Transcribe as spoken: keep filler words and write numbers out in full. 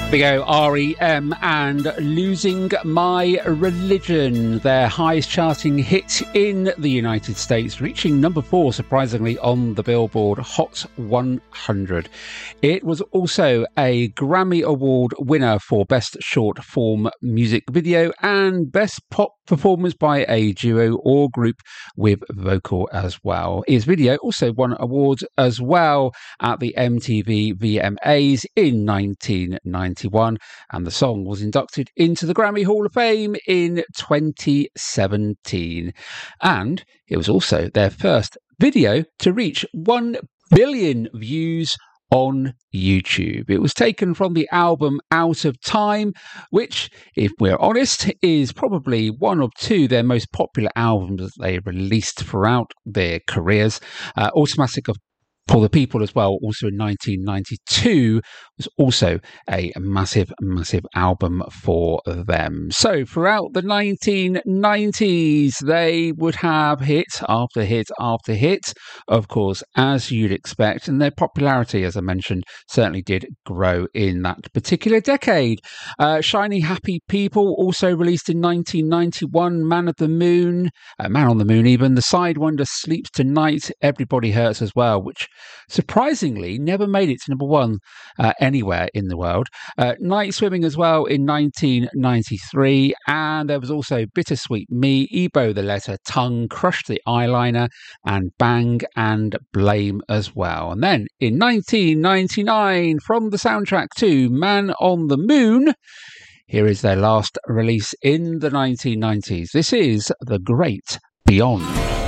We go R E M and Losing My Religion, their highest charting hit in the United States, reaching number four, surprisingly, on the Billboard Hot one hundred. It was also a Grammy Award winner for Best Short Form Music Video and Best Pop Performance by a Duo or Group with Vocal as well. His video also won awards as well at the M T V V M As in nineteen ninety-one, and the song was inducted into the Grammy Hall of Fame in twenty seventeen. And it was also their first video to reach one billion views on YouTube. It was taken from the album Out of Time, which, if we're honest, is probably one of two their most popular albums that they released throughout their careers. Uh, Automatic of For the People as well, also in nineteen ninety-two, was also a massive, massive album for them. So throughout the nineteen nineties, they would have hit after hit after hit, of course, as you'd expect. And their popularity, as I mentioned, certainly did grow in that particular decade. Uh, Shiny Happy People, also released in nineteen ninety-one. Man of the Moon, uh, Man on the Moon even. The Sidewinder, Sleeps Tonight, Everybody Hurts as well, which surprisingly never made it to number one uh, anywhere in the world. Uh, Night Swimming as well in nineteen ninety-three, and there was also Bittersweet Me, Ebo the Letter, Tongue, Crush the Eyeliner, and Bang and Blame as well. And then in nineteen ninety-nine, from the soundtrack to Man on the Moon, here is their last release in the nineteen nineties. This is The Great Beyond.